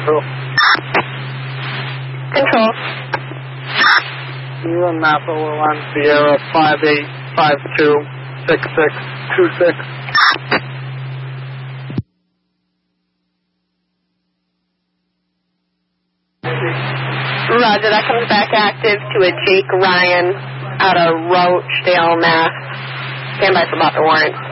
Control. You and Napa will on Sierra 58526626. Roger, that comes back active to a Jake Ryan out of Roachdale, Mass. Stand by for about the warrant.